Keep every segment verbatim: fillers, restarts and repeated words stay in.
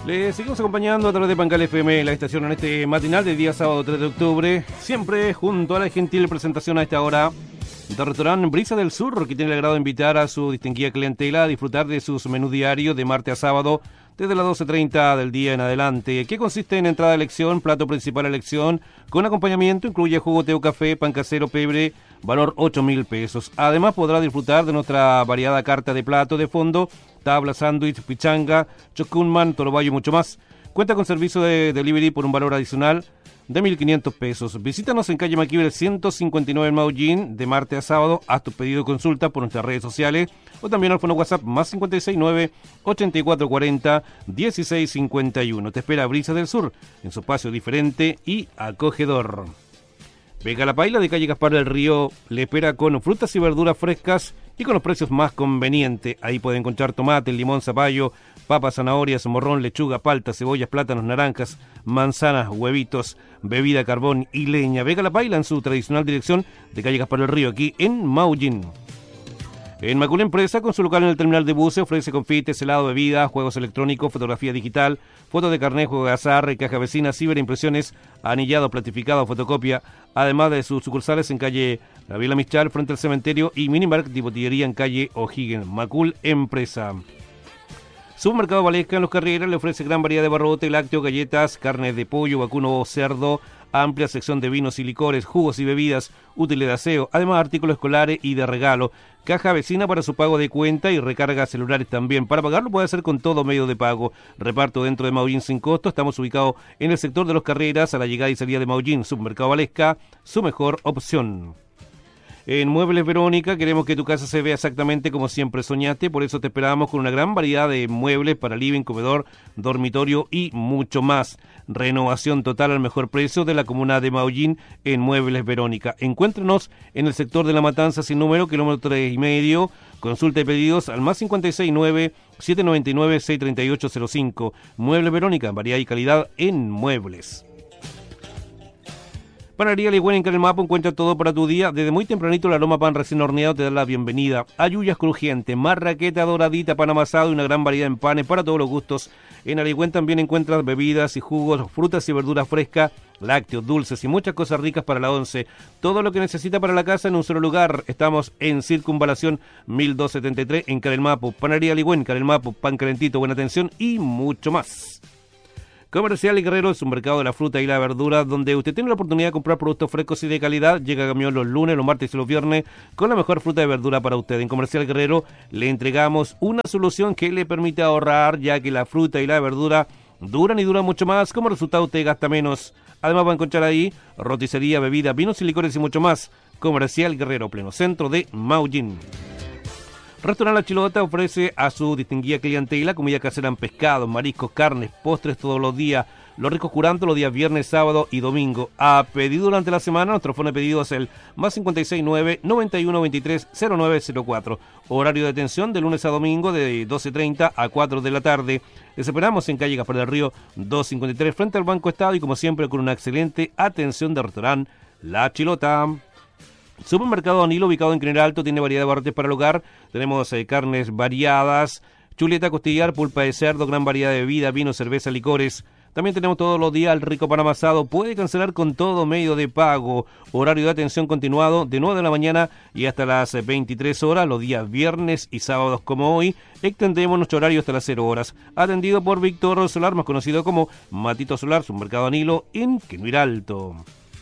Le seguimos acompañando a través de Pancal F M, la estación en este matinal del día sábado tres de octubre, siempre junto a la gentil presentación a esta hora del restaurante Brisa del Sur, que tiene el agrado de invitar a su distinguida clientela a disfrutar de sus menús diarios de martes a sábado desde las doce treinta del día en adelante, que consiste en entrada a elección, plato principal a elección, con acompañamiento, incluye jugo, té o café, pan casero, pebre, valor ocho mil pesos. Además podrá disfrutar de nuestra variada carta de plato de fondo, tabla, sándwich, pichanga, chocunman, torobayo y mucho más. Cuenta con servicio de delivery por un valor adicional de mil quinientos pesos. Visítanos en calle Maquiver ciento cincuenta y nueve en Maullín, de martes a sábado. Haz tu pedido de consulta por nuestras redes sociales o también al fono WhatsApp más cincuenta y seis nueve, ochenta y cuatro cuarenta, dieciséis cincuenta y uno. Te espera Brisa del Sur en su espacio diferente y acogedor. Vega La Paila de calle Gaspar del Río le espera con frutas y verduras frescas y con los precios más convenientes. Ahí puede encontrar tomate, limón, zapallo, papas, zanahorias, morrón, lechuga, palta, cebollas, plátanos, naranjas, manzanas, huevitos, bebida, carbón y leña. Vega La Paila en su tradicional dirección de calle Gaspar del Río, aquí en Maullín. En Macul Empresa, con su local en el terminal de buses, ofrece confites, helado, bebida, juegos electrónicos, fotografía digital, fotos de carnet, juego de azar, caja vecina, ciberimpresiones, anillado, platificado, fotocopia, además de sus sucursales en calle La Vila Michal, frente al cementerio, y Minimark y botillería en calle O'Higgins. Macul Empresa. Supermercado Valesca en Los Carreras le ofrece gran variedad de barrote, lácteos, galletas, carnes de pollo, vacuno o cerdo, amplia sección de vinos y licores, jugos y bebidas, útiles de aseo, además artículos escolares y de regalo. Caja vecina para su pago de cuenta y recarga celulares también. Para pagarlo puede hacer con todo medio de pago. Reparto dentro de Maullín sin costo. Estamos ubicados en el sector de Los Carreras, a la llegada y salida de Maullín. Supermercado Valesca, su mejor opción. En Muebles Verónica queremos que tu casa se vea exactamente como siempre soñaste, por eso te esperamos con una gran variedad de muebles para living, comedor, dormitorio y mucho más. Renovación total al mejor precio de la comuna de Maullín en Muebles Verónica. Encuéntrenos en el sector de La Matanza sin número, kilómetro tres y medio. Consulta y pedidos al más cincuenta y seis nueve, siete noventa y nueve, seis treinta y ocho cero cinco. Muebles Verónica, variedad y calidad en muebles. Panadería Ligüen en Carelmapo encuentra todo para tu día. Desde muy tempranito el aroma pan recién horneado te da la bienvenida. Ayuyas crujientes, marraqueta doradita, pan amasado y una gran variedad en panes para todos los gustos. En Aligüen también encuentras bebidas y jugos, frutas y verduras frescas, lácteos, dulces y muchas cosas ricas para la once. Todo lo que necesita para la casa en un solo lugar. Estamos en Circunvalación mil doscientos setenta y tres en Carelmapo. Panadería Ligüen, Carelmapo, pan calentito, buena atención y mucho más. Comercial y Guerrero es un mercado de la fruta y la verdura donde usted tiene la oportunidad de comprar productos frescos y de calidad. Llega a camión los lunes, los martes y los viernes con la mejor fruta y verdura para usted. En Comercial Guerrero le entregamos una solución que le permite ahorrar, ya que la fruta y la verdura duran y duran mucho más. Como resultado usted gasta menos. Además va a encontrar ahí roticería, bebida, vinos y licores y mucho más. Comercial Guerrero, pleno centro de Maullín. Restaurante La Chilota ofrece a su distinguida clientela comida casera en pescados, mariscos, carnes, postres todos los días, los ricos curantos los días viernes, sábado y domingo. A pedido durante la semana, nuestro fono de pedidos es el más cincuenta y seis nueve, noventa y uno veintitrés, cero nueve cero cuatro. Horario de atención de lunes a domingo de doce treinta a cuatro de la tarde. Les esperamos en calle Gaspar del Río doscientos cincuenta y tres frente al Banco Estado y como siempre con una excelente atención de restaurante La Chilota. Supermercado Danilo, ubicado en General Alto, tiene variedad de barrotes para el hogar. Tenemos eh, carnes variadas, chuleta, costillar, pulpa de cerdo, gran variedad de bebida, vino, cerveza, licores. También tenemos todos los días el rico pan amasado. Puede cancelar con todo medio de pago. Horario de atención continuado de nueve de la mañana y hasta las veintitrés horas, los días viernes y sábados como hoy. Extendemos nuestro horario hasta las cero horas. Atendido por Víctor Solar, más conocido como Matito Solar, Supermercado Danilo en General Alto.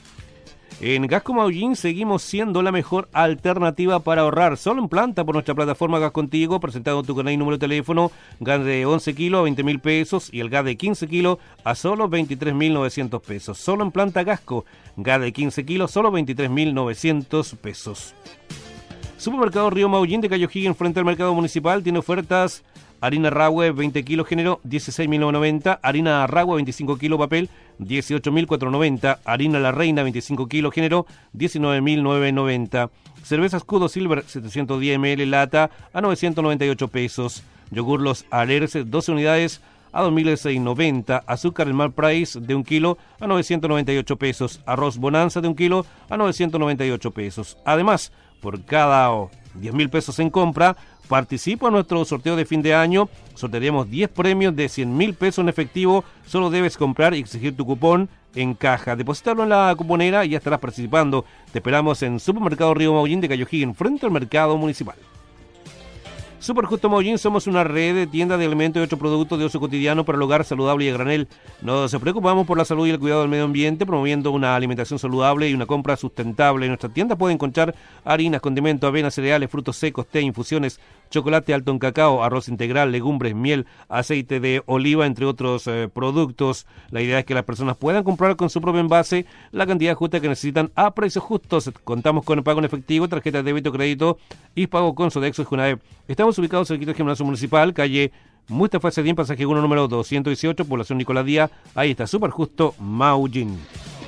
En Gasco Maullín seguimos siendo la mejor alternativa para ahorrar. Solo en planta por nuestra plataforma Gas Contigo, presentando tu canal y número de teléfono. Gas de once kilos a veinte mil pesos y el gas de quince kilos a solo veintitrés mil novecientos pesos. Solo en planta Gasco. Gas de quince kilos, solo veintitrés mil novecientos pesos. Supermercado Río Maullín de Cayo O'Higgins frente al mercado municipal tiene ofertas. Harina Rahue veinte kilos género dieciséis mil novecientos noventa, harina Rahue veinticinco kilos papel dieciocho mil cuatrocientos noventa, harina La Reina veinticinco kilos género diecinueve mil novecientos noventa, cerveza Escudo Silver setecientos diez mililitros lata a novecientos noventa y ocho pesos, yogur Los Alerce doce unidades a dos mil seiscientos noventa, azúcar el Mal Price de un kilo a novecientos noventa y ocho pesos, arroz Bonanza de un kilo a novecientos noventa y ocho pesos. Además, por cada diez mil pesos en compra, Participa en nuestro sorteo de fin de año. Sortearemos diez premios de cien mil pesos en efectivo. Solo debes comprar y exigir tu cupón en caja. Depositarlo en la cuponera y ya estarás participando. Te esperamos en Supermercado Río Maullín de Cayo Higgins, frente al Mercado Municipal. Super Justo Maullín, somos una red de tiendas de alimentos y otros productos de uso cotidiano para el hogar saludable y a granel. Nos preocupamos por la salud y el cuidado del medio ambiente, promoviendo una alimentación saludable y una compra sustentable. En nuestra tienda puede encontrar harinas, condimentos, avenas, cereales, frutos secos, té, infusiones, chocolate alto en cacao, arroz integral, legumbres, miel, aceite de oliva, entre otros eh, productos. La idea es que las personas puedan comprar con su propio envase la cantidad justa que necesitan a precios justos. Contamos con pago en efectivo, tarjeta de débito, crédito y pago con Sodexo y Junaep. Estamos ubicados en el Gimnasio Municipal, calle Mustafa Sedín, pasaje uno, número doscientos dieciocho, población Nicolás Díaz. Ahí está, Super Justo Maullín.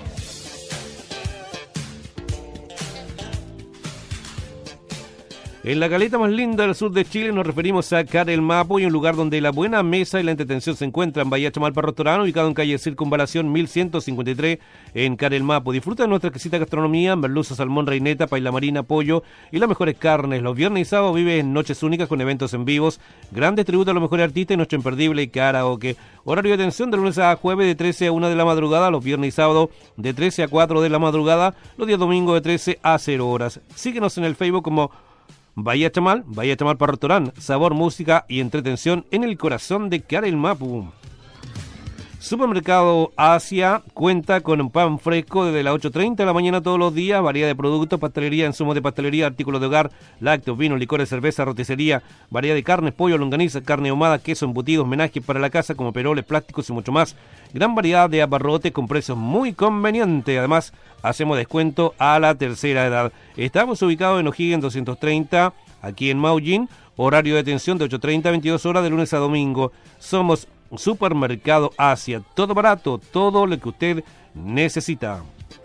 En la caleta más linda del sur de Chile nos referimos a Carelmapo, y un lugar donde la buena mesa y la entretención se encuentran. Bahía Chamalpa Restaurante, ubicado en calle Circunvalación mil ciento cincuenta y tres en Carelmapo. Disfruta de nuestra exquisita gastronomía, merluza, salmón, reineta, paella marina, pollo y las mejores carnes. Los viernes y sábados vive en noches únicas con eventos en vivos, grandes tributos a los mejores artistas y nuestro imperdible karaoke. Horario de atención de lunes a jueves de trece a una de la madrugada, los viernes y sábados de trece a cuatro de la madrugada, los días domingos de trece a cero horas. Síguenos en el Facebook como Bahía Chamal, Bahía Chamal para restaurante, sabor, música y entretención en el corazón de Carelmapo. Supermercado Asia cuenta con un pan fresco desde las ocho treinta de la mañana todos los días, variedad de productos, pastelería, insumos de pastelería, artículos de hogar, lácteos, vinos, licores, cerveza, roticería, variedad de carnes, pollo, longaniza, carne ahumada, queso, embutidos, menajes para la casa como peroles, plásticos y mucho más. Gran variedad de abarrotes con precios muy convenientes. Además, hacemos descuento a la tercera edad. Estamos ubicados en O'Higgins doscientos treinta, aquí en Maullín. Horario de atención de ocho treinta a veintidós horas de lunes a domingo. Somos Supermercado Asia. Todo barato, todo lo que usted necesita.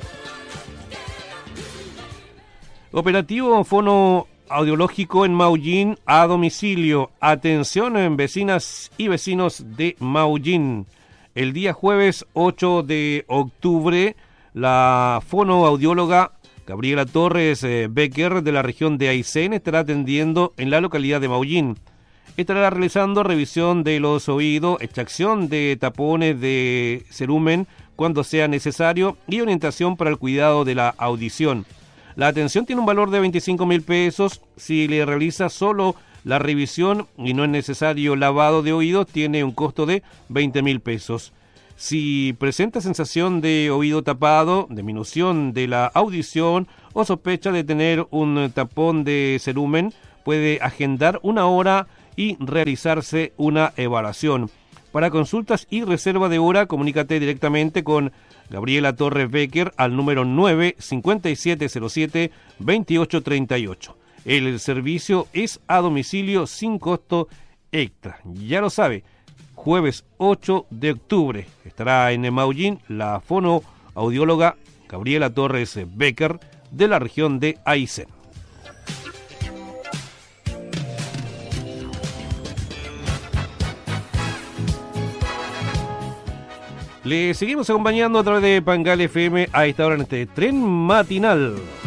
Operativo fono audiológico en Maullín a domicilio. Atención en vecinas y vecinos de Maullín. El día jueves ocho de octubre, la fonoaudióloga Gabriela Torres eh, Becker de la región de Aysén estará atendiendo en la localidad de Maullín. Estará realizando revisión de los oídos, extracción de tapones de cerumen cuando sea necesario y orientación para el cuidado de la audición. La atención tiene un valor de veinticinco mil pesos. Si le realiza solo la revisión y no es necesario lavado de oídos, tiene un costo de veinte mil pesos. Si presenta sensación de oído tapado, disminución de la audición o sospecha de tener un tapón de cerumen, puede agendar una hora y realizarse una evaluación. Para consultas y reserva de hora, comunícate directamente con Gabriela Torres Becker al número nueve cinco siete cero siete dos ocho tres ocho. El servicio es a domicilio sin costo extra. Ya lo sabe, jueves ocho de octubre estará en Maullín la fonoaudióloga Gabriela Torres Becker de la región de Aysén. Le seguimos acompañando a través de Pangal F M a esta hora en este tren matinal.